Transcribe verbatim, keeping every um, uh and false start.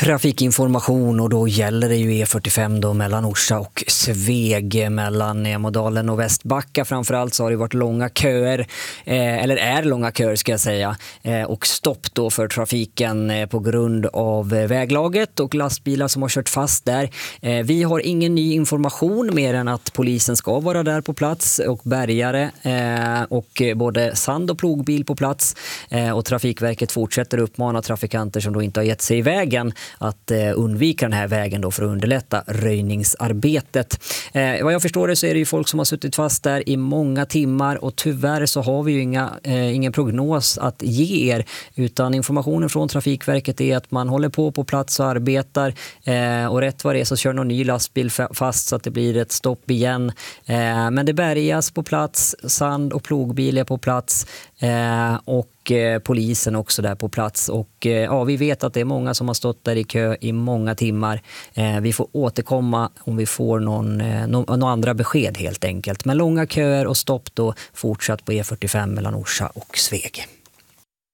trafikinformation och då gäller det ju E fyrtiofem då mellan Orsa och Sveg, mellan Nemadalen och Västbacka. Framförallt så har det varit långa köer, eh, eller är långa köer ska jag säga, eh, och stopp då för trafiken eh, på grund av eh, väglaget och lastbilar som har kört fast där. Eh, vi har ingen ny information mer än att polisen ska vara där på plats och bärgare eh, och både sand- och plogbil på plats, eh, och Trafikverket fortsätter uppmana trafikanter som då inte har gett sig i vägen att eh, undvika den här vägen då för att underlätta röjningsarbetet. Eh, vad jag förstår det så är det ju folk som har suttit fast där i många timmar och tyvärr så har vi ju inga, eh, ingen prognos att ge er, utan informationen från Trafikverket är att man håller på på plats och arbetar eh, och rätt vad det är så kör någon ny lastbil fast så att det blir ett stopp igen. Eh, men det bärgas på plats, sand- och plogbil är på plats eh, och polisen också där på plats och ja, vi vet att det är många som har stått där i kö i många timmar. Eh, vi får återkomma om vi får någon, eh, någon, någon andra besked helt enkelt. Men långa köer och stopp då fortsatt på E fyrtiofem mellan Orsa och Sveg.